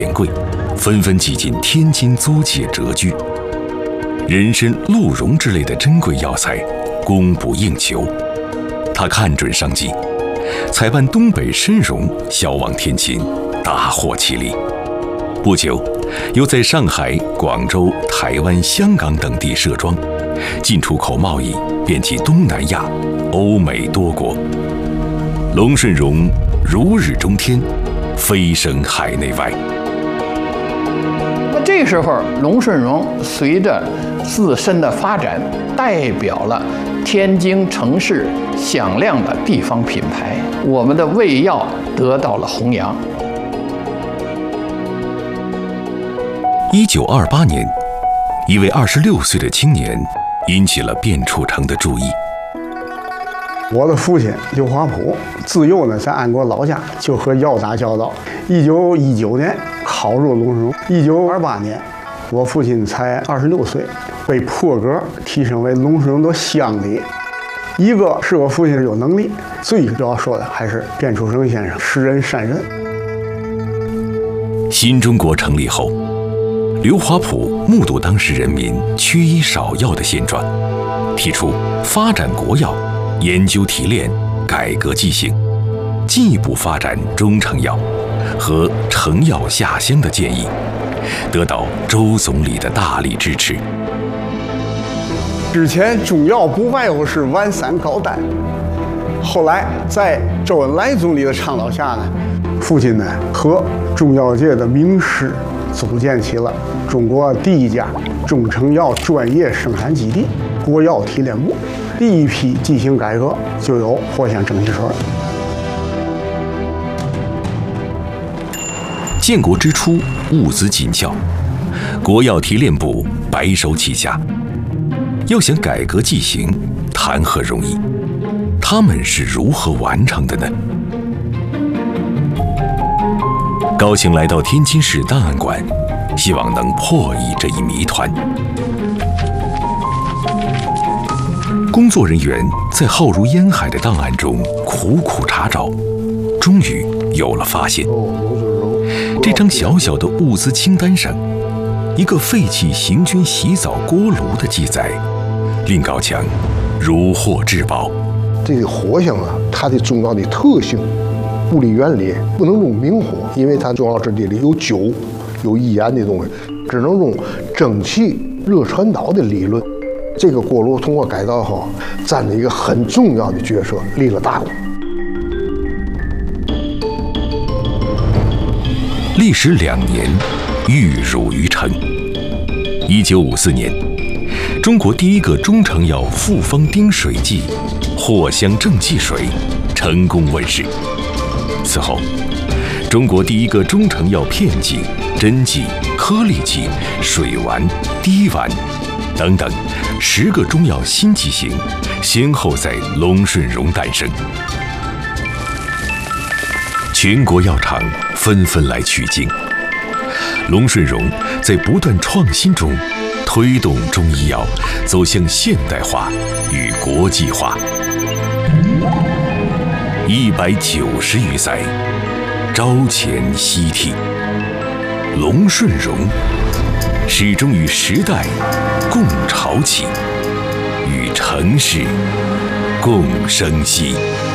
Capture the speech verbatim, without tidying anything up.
权贵纷纷挤进天津租界谪居，人参、鹿茸之类的珍贵药材供不应求。他看准商机，采办东北参茸销往天津，大获其利。不久，又在上海、广州、台湾、香港等地设庄，进出口贸易遍及东南亚、欧美多国。龙顺茸如日中天，飞升海内外。 那这时候，龙顺茸随着自身的发展，代表了天津城市响亮的地方品牌，我们的胃药得到了弘扬。 一九二八年，一位二十六岁的青年引起了卞处成的注意。 我的父亲刘华普自幼呢在安国老家就和药打交道。一九一九年考入龙顺茸，一九二八年，我父亲才二十六岁，被破格提升为龙顺茸的乡里。一个是我父亲有能力，最主要说的还是卞处成先生识人善任。 新中国成立后，刘华普目睹当时人民缺医少药的现状，提出发展国药、研究提炼、改革剂型，进一步发展中成药和成药下乡的建议，得到周总理的大力支持。 之前中药不外乎是丸散膏丹，后来在周恩来总理的倡导下呢，父亲呢和中药界的名师组建起了中国第一家中成药专业生产基地——国药提炼部。第一批剂型改革就有藿香正气水。 建国之初，物资紧俏，国药提炼部白手起家。要想改革剂型，谈何容易？他们是如何完成的呢？高兴来到天津市档案馆，希望能破译这一谜团。工作人员在浩如烟海的档案中苦苦查找，终于有了发现。这张小小的物资清单上，一个废弃行军洗澡锅炉的记载，令高强如获至宝。 这个火香啊，它的重要的特性，物理原理不能用明火，因为它重要这里有酒、有易燃的东西，只能用蒸汽热传导的理论。这个锅炉通过改造后，占了一个很重要的角色，立了大功。 历时两年，玉汝于成。一九五四年，中国第一个中成药复方丁水剂藿香正气水成功问世。此后，中国第一个中成药片剂、针剂、颗粒剂、水丸、滴丸等等十个中药新剂型，先后在龙顺茸诞生。全国药厂纷纷来取经，龙顺茸在不断创新中，推动中医药走向现代化与国际化。一百九十余载，朝前夕替，龙顺茸始终与时代共潮起，与城市共生息。